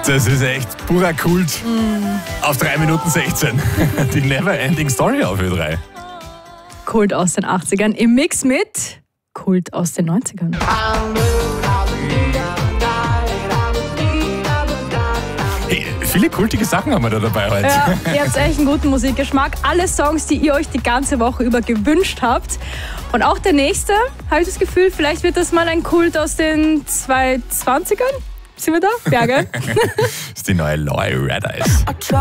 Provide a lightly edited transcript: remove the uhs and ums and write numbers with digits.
Das ist echt purer Kult. Auf 3 Minuten 16. Die Never-Ending Story auf Ö3. Kult aus den 80ern im Mix mit Kult aus den 90ern. Hey, viele kultige Sachen haben wir da dabei heute. Ja, ihr habt echt einen guten Musikgeschmack. Alle Songs, die ihr euch die ganze Woche über gewünscht habt. Und auch der nächste, habe ich das Gefühl, vielleicht wird das mal ein Kult aus den 220ern. Sind wir da? Ja, gell? Das ist die neue Loy Red Eyes.